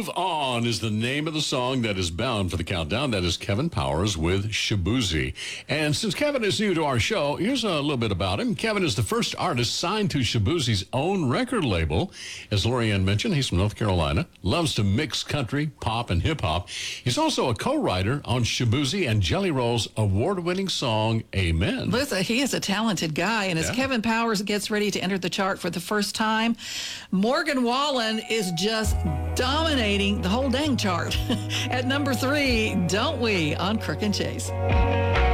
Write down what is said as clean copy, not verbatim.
Move On is the name of the song that is bound for the countdown. That is Kevin Powers with Shaboozey. And since Kevin is new to our show, here's a little bit about him. Kevin is the first artist signed to Shaboozey's own record label. As Lorianne mentioned, he's from North Carolina, loves to mix country, pop, and hip-hop. He's also a co-writer on Shaboozey and Jelly Roll's award-winning song, Amen. Listen, he is a talented guy, and as Kevin Powers gets ready to enter the chart for the first time, Morgan Wallen is just dominating the whole dang chart. At number 3, Don't We on Crook and Chase.